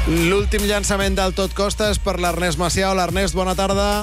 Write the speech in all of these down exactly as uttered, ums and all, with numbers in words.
L'últim llançament del Tot Costa és per l'Ernest Macià. Hola, Ernest, bona tarda.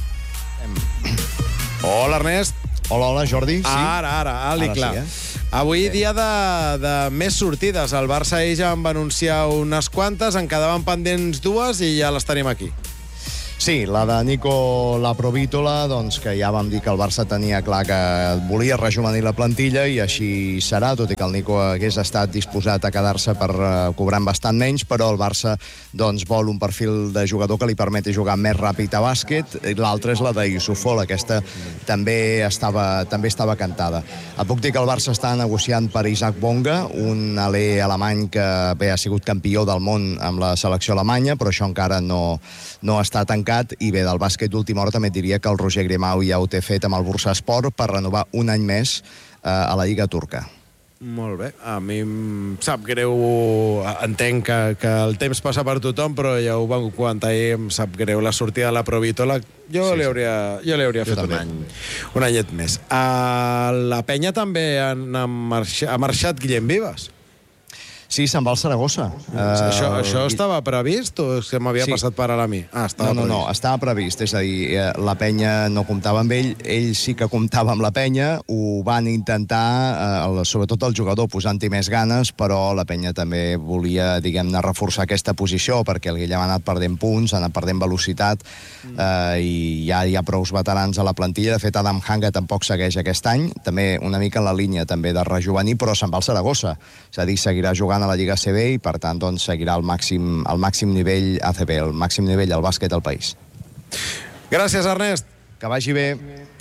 Hola, Ernest. Hola, hola, Jordi. Sí? Ara, ara, alt i clar. Sí, eh? Avui dia de, de més sortides. El Barça ahir ja en va anunciar unes quantes, en quedaven pendents dues i ja les tenim aquí. Sí, la de Nico Laprovítola, doncs que ja vam dir que el Barça tenia clar que volia rejuvenir la plantilla i així serà, tot i que el Nico hagués estat disposat a quedar-se per uh, cobrant bastant menys, però el Barça doncs, vol un perfil de jugador que li permeti jugar més ràpid a bàsquet. L'altra és la de Yusufol, aquesta també estava, també estava cantada. Et puc dir que el Barça està negociant per Isaac Bonga, un alè alemany que bé, ha sigut campió del món amb la selecció alemanya, però això encara no, no està tancat. I bé, del bàsquet d'última hora també et diria que el Roger Grimau ja ho té fet amb el Bursaspor per renovar un any més eh, a la Lliga Turca. Molt bé. A mi em sap greu, entenc que, que el temps passa per tothom, però ja ho vam comentar ahir, em sap greu la sortida de la Provítola. Jo sí, li hauria, jo li hauria jo fet un any, un anyet més. A la Penya també han, han marxat, ha marxat Guillem Vives. Sí, se'n va al Saragossa. Uh, això, això estava previst o és que m'havia sí. passat per a la mi? Ah, estava no, no, previst. no, estava previst. És a dir, la Penya no comptava amb ell, ell sí que comptava amb la Penya, ho van intentar, eh, sobretot el jugador, posant-hi més ganes, però la Penya també volia, diguem-ne, reforçar aquesta posició, perquè el Guillem ha anat perdent punts, ha anat perdent velocitat, eh, i ja hi ha prous veterans a la plantilla. De fet, Adam Hanga tampoc segueix aquest any, també una mica en la línia també de rejuvenir, però se'n va al Saragossa. És a dir, seguirà jugant a la Lliga A C B i, per tant, doncs, seguirà el màxim, el màxim nivell A C B, el màxim nivell al bàsquet al país. Gràcies, Ernest. Que vagi bé.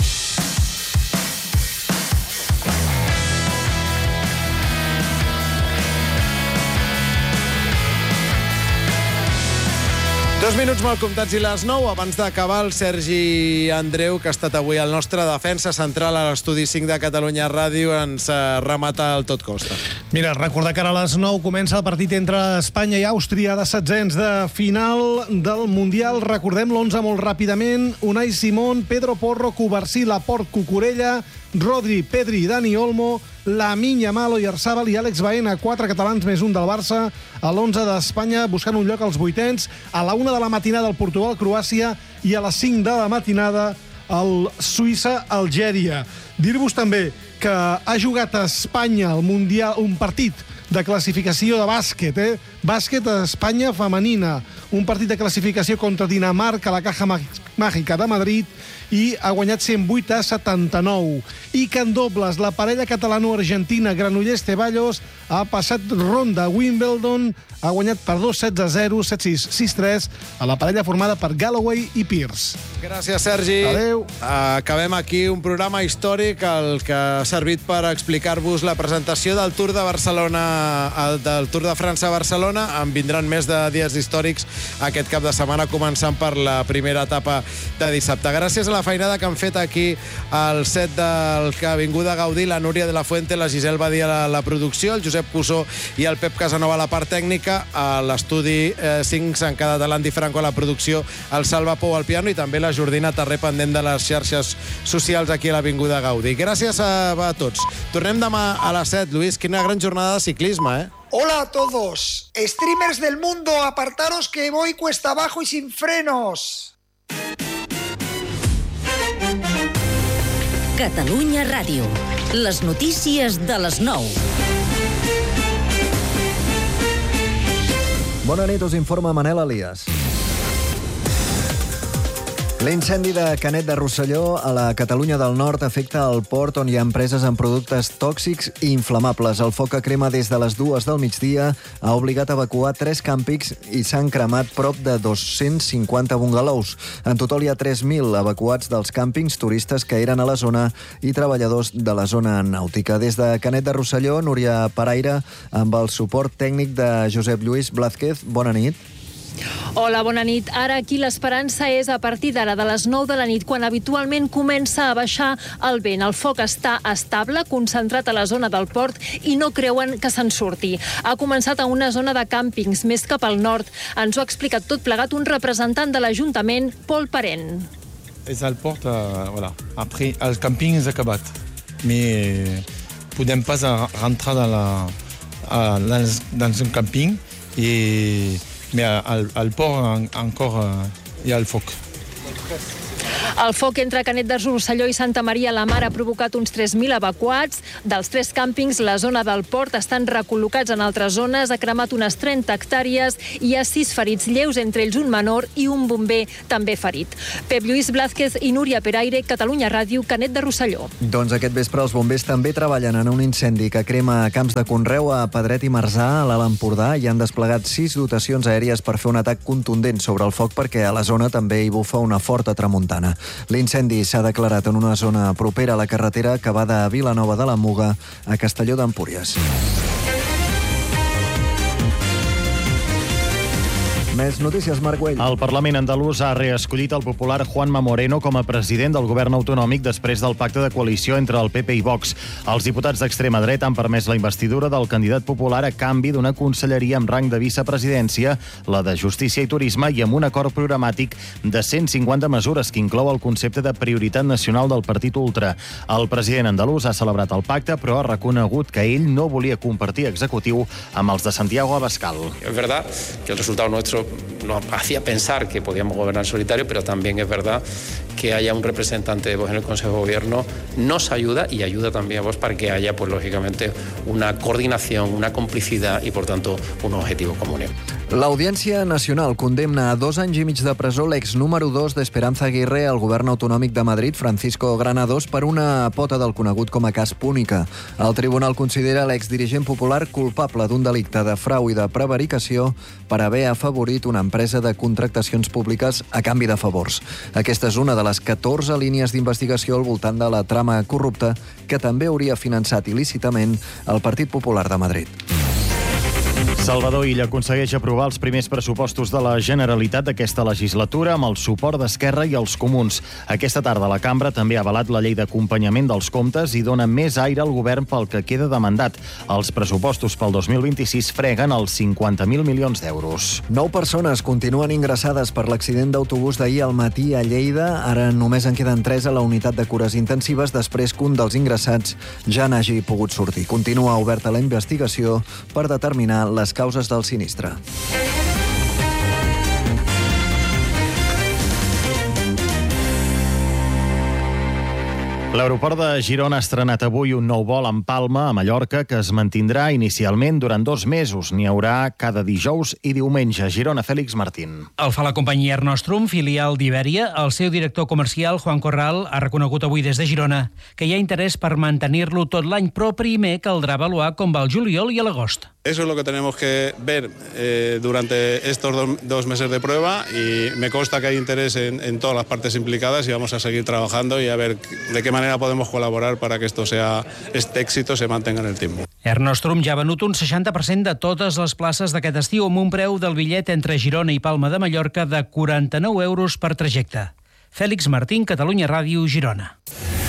Dos minuts mal comptats i les nou. Abans d'acabar, el Sergi Andreu, que ha estat avui el nostre defensa central a l'Estudi cinc de Catalunya Ràdio, ens remata el Tot Costa. Mira, recordar que ara a les nou comença el partit entre Espanya i Àustria de setzents de final del Mundial. Recordem l'onze molt ràpidament. Unai Simón, Pedro Porro, Covarsí, Laporte, Cucurella, Rodri, Pedri, Dani Olmo, Lamine Yamal, Oyarzabal i Àlex Baena, quatre catalans més un del Barça, a l'onze d'Espanya buscant un lloc als vuitens, a la una de la matinada el Portugal-Croàcia i a les cinc de la matinada el Suïssa-Algèria. Dir-vos també que ha jugat a Espanya el Mundial, un partit de classificació de bàsquet, eh? Bàsquet a Espanya femenina, un partit de classificació contra Dinamarca a la Caja Màgica de Madrid, i ha guanyat cent vuit a setanta-nou. I que en dobles, la parella catalano-argentina Granollers-Ceballos ha passat ronda a Wimbledon, ha guanyat per dos sets a zero, set sis, sis tres, a la parella formada per Galloway i Pierce. Gràcies, Sergi. Adéu. Acabem aquí un programa històric, el que ha servit per explicar-vos la presentació del Tour de Barcelona, del Tour de França a Barcelona. En vindran més de dies històrics aquest cap de setmana, començant per la primera etapa de dissabte. Gràcies a la feinada que han fet aquí al set del que ha vingut a gaudir la Núria de la Fuente, la Giselle Badia a la, la producció, el Josep Cussó i el Pep Casanova a la part tècnica. A l'estudi eh, cinc s'han quedat a l'Andy Franco a la producció, el Salva Pou al piano i també la Jordina Tarré pendent de les xarxes socials aquí a l'Avinguda Gaudí. Gràcies a, a tots. Tornem demà a les set. Lluís, quina gran jornada de ciclisme, eh? Hola a todos. Streamers del mundo, apartaros que voy cuesta abajo y sin frenos. Catalunya Ràdio. Les notícies de les nou. Bona nit, us informa Manel Elias. L'incendi de Canet de Rosselló a la Catalunya del Nord afecta el port on hi ha empreses amb productes tòxics i inflamables. El foc que crema des de les dues del migdia ha obligat a evacuar tres càmpics i s'han cremat prop de dos-cents cinquanta bungalous. En total hi ha tres mil evacuats dels càmpings, turistes que eren a la zona i treballadors de la zona nàutica. Des de Canet de Rosselló, Núria Paraire, amb el suport tècnic de Josep Lluís Blázquez. Bona nit. Hola, bona nit. Ara aquí l'esperança és a partir d'ara de les nou de la nit, quan habitualment comença a baixar el vent. El foc està estable, concentrat a la zona del port i no creuen que se'n surti. Ha començat a una zona de càmpings més cap al nord. Ens ho ha explicat tot plegat un representant de l'Ajuntament, Pol Parent. És al port, uh, voilà. Après, el càmping és acabat. Mais podem pas rentrar dans, la, dans un càmping i mais al, al port encore hi ha el foc. El foc entre Canet de Rosselló i Santa Maria la Mar ha provocat uns tres mil evacuats. Dels tres càmpings, la zona del port estan recol·locats en altres zones. Ha cremat unes trenta hectàrees i hi ha sis ferits lleus, entre ells un menor i un bomber també ferit. Pep Lluís Blázquez i Núria Peraire, Catalunya Ràdio, Canet de Rosselló. Doncs aquest vespre els bombers també treballen en un incendi que crema camps de conreu a Pedret i Marzà, a l'Alt Empordà, i han desplegat sis dotacions aèries per fer un atac contundent sobre el foc perquè a la zona també hi bufa una forta tramuntana. L'incendi s'ha declarat en una zona propera a la carretera que va de Vilanova de la Muga a Castelló d'Empúries. Més notícies, Marc Güell. El Parlament andalús ha reescollit el popular Juanma Moreno com a president del govern autonòmic després del pacte de coalició entre el P P i Vox. Els diputats d'extrema dreta han permès la investidura del candidat popular a canvi d'una conselleria amb rang de vicepresidència, la de Justícia i Turisme, i amb un acord programàtic de cent cinquanta mesures que inclou el concepte de prioritat nacional del partit ultra. El president andalús ha celebrat el pacte, però ha reconegut que ell no volia compartir executiu amb els de Santiago Abascal. Es verdad que el resultado nuestro nos hacía pensar que podíamos gobernar en solitario, pero también es verdad que haya un representante de Vox en el Consejo de Gobierno nos ayuda y ayuda también a Vox para que haya, pues lógicamente, una coordinación, una complicidad y, por tanto, un objetivo común. L'Audiència Nacional condemna a dos anys i mig de presó l'ex número dos d'Esperanza Aguirre al govern autonòmic de Madrid, Francisco Granados, per una pota del conegut com a cas Púnica. El tribunal considera l'exdirigent popular culpable d'un delicte de frau i de prevaricació per haver afavorit una empresa de contractacions públiques a canvi de favors. Aquesta és una de les catorze línies d'investigació al voltant de la trama corrupta que també hauria finançat il·lícitament el Partit Popular de Madrid. Salvador Illa aconsegueix aprovar els primers pressupostos de la Generalitat d'aquesta legislatura amb el suport d'Esquerra i els Comuns. Aquesta tarda la Cambra també ha avalat la llei d'acompanyament dels comptes i dona més aire al govern pel que queda de mandat. Els pressupostos pel dos mil vint-i-sis freguen els cinquanta mil milions d'euros. Nou persones continuen ingressades per l'accident d'autobús d'ahir al matí a Lleida. Ara només en queden tres a la unitat de cures intensives després que un dels ingressats ja n'hagi pogut sortir. Continua oberta la investigació per determinar les causes del sinistre. L'aeroport de Girona ha estrenat avui un nou vol en Palma, a Mallorca, que es mantindrà inicialment durant dos mesos. N'hi haurà cada dijous i diumenge. A Girona, Fèlix Martín. El fa la companyia Air Nostrum, filial d'Ibèria. El seu director comercial, Juan Corral, ha reconegut avui des de Girona que hi ha interès per mantenir-lo tot l'any, però primer caldrà avaluar com va el juliol i a l'agost. Eso es lo que tenemos que ver eh, durante estos do, dos meses de prueba y me consta que hay interés en, en todas las partes implicadas y vamos a seguir trabajando y a ver de qué manera podemos colaborar para que esto sea, este éxito se mantenga en el tiempo. Air Nostrum ja ha venut un seixanta per cent de totes les places d'aquest estiu amb un preu del bitllet entre Girona i Palma de Mallorca de quaranta-nou euros per trajecte. Fèlix Martín, Catalunya Ràdio, Girona.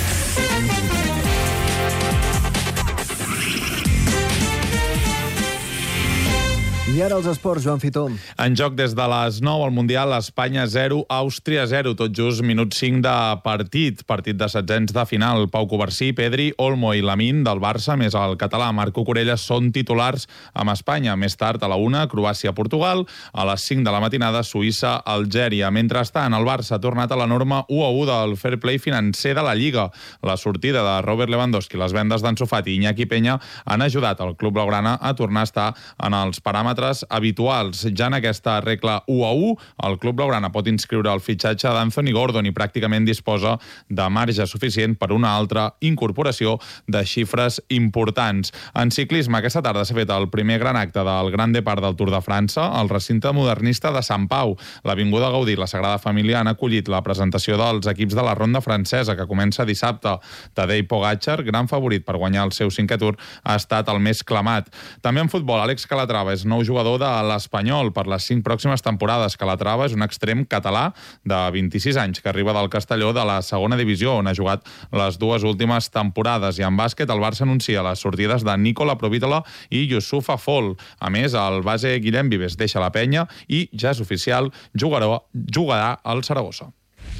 I ara els esports, Joan Fitó. En joc des de les nou al Mundial, Espanya zero, Àustria zero, tot just minut cinc de partit. Partit de setzents de final. Pau Covarsí, Pedri, Olmo i Lamine del Barça, més el català Marco Corella, són titulars amb Espanya. Més tard, a la una, Croàcia-Portugal. A les cinc de la matinada, Suïssa-Algèria. Mentrestant, el Barça ha tornat a la norma u a u del fair play financer de la Lliga. La sortida de Robert Lewandowski, les vendes d'Ansu Fati i Iñaki Peña han ajudat el club blaugrana a tornar a estar en els paràmetres habituals. Ja en aquesta regla u a u, el club blaugrana pot inscriure el fitxatge d'Anthony Gordon i pràcticament disposa de marge suficient per una altra incorporació de xifres importants. En ciclisme, aquesta tarda s'ha fet el primer gran acte del Gran Depart del Tour de França al recinte modernista de Sant Pau. L'Avinguda Gaudí i la Sagrada Família han acollit la presentació dels equips de la ronda francesa, que comença dissabte. Tadej Pogačar, gran favorit per guanyar el seu cinquè Tour, ha estat el més clamat. També en futbol, Àlex Calatrava és nou jugador de l'Espanyol per les cinc pròximes temporades. Calatrava és un extrem català de vint-i-sis anys que arriba del Castelló de la segona divisió, on ha jugat les dues últimes temporades. I en bàsquet, el Barça anuncia les sortides de Nicola Provítola i Youssouf Afol. A més, el base Guillem Vives deixa la penya i ja és oficial, jugarà, jugarà al Saragossa.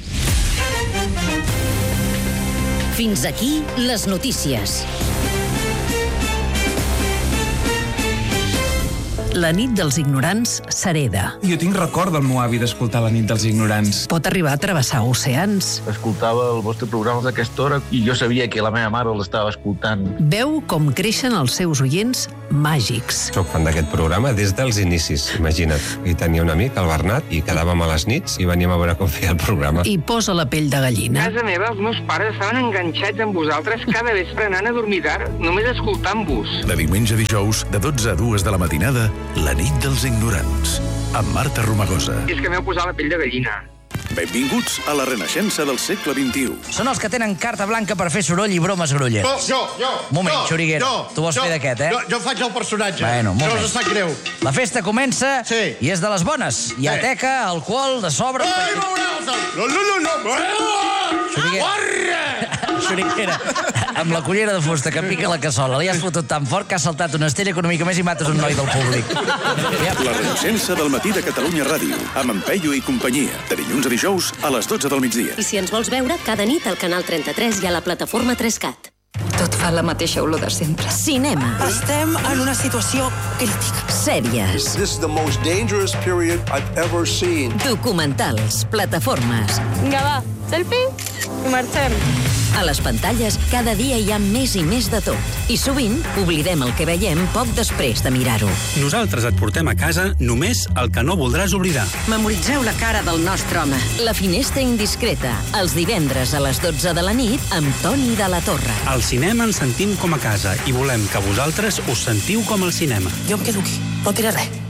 Fins aquí les notícies. La nit dels ignorants s'hereda. Jo tinc record del meu avi d'escoltar La nit dels ignorants. Pot arribar a travessar oceans. Escoltava el vostre programa d'aquesta hora i jo sabia que la meva mare l'estava escoltant. Veu com creixen els seus oients màgics. Soc fan d'aquest programa des dels inicis, imagina't. I tenia un amic, el Bernat, i quedàvem a les nits i veníem a veure com feia el programa. I posa la pell de gallina. A casa meva, els meus pares estaven enganxats amb vosaltres cada vespre anant a dormir tard, només escoltant-vos. De diumenge a dijous, de dotze a dues de la matinada, La nit dels ignorants, amb Marta Romagosa. I és que m'heu posat la pell de gallina. Benvinguts a la renaixença del segle vint-i-u. Són els que tenen carta blanca per fer soroll i bromes grolleres. Oh, jo, jo. Moment, jo, Xuriguera, jo, tu vols jo, fer d'aquest, eh? Jo, jo faig el personatge. Bueno, un moment. No us sap greu. La festa comença sí. i és de les bones. Hi ha sí. teca, alcohol, de sobre... Ai, veuràs! No, no, no, no! Xuriguera. Xuriguera, amb la cullera de fusta que pica la cassola, li has fotut tan fort que has saltat una estella que una mica més i mates un noi del públic. La renaixença del matí de Catalunya Ràdio, amb en Peyu i companyia, de dilluns a dijous a les dotze del migdia. I si ens vols veure, cada nit al canal trenta-tres i a la plataforma tres cat. Tot fa la mateixa olor de sempre. Cinema. Estem en una situació crítica. Sèries. This is the most dangerous period I've ever seen. Documentals, plataformes. Vinga, va, selfie i marxem. A les pantalles, cada dia hi ha més i més de tot. I sovint oblidem el que veiem poc després de mirar-ho. Nosaltres et portem a casa només el que no voldràs oblidar. Memoritzeu la cara del nostre home. La finestra indiscreta, els divendres a les dotze de la nit, amb Toni de la Torre. Al cinema ens sentim com a casa i volem que vosaltres us sentiu com al cinema. Jo em quedo aquí, no diré res.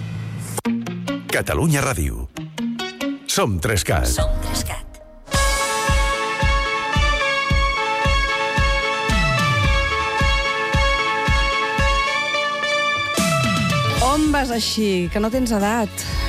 Catalunya Ràdio. Som tres cat. Som tres cat. On vas així? Que no tens edat.